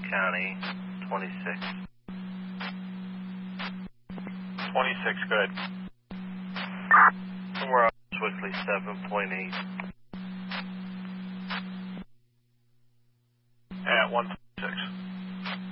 County, 26. 26, good. We're on Swiftly 7.8. At 126.